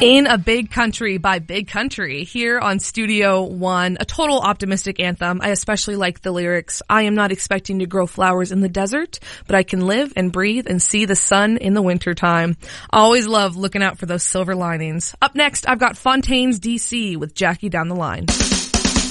In a Big Country by Big Country here on Studio One, a total optimistic anthem. I especially like the lyrics. I am not expecting to grow flowers in the desert, but I can live and breathe and see the sun in the wintertime. I always love looking out for those silver linings. Up next, I've got Fontaine's DC with Jackie Down the Line.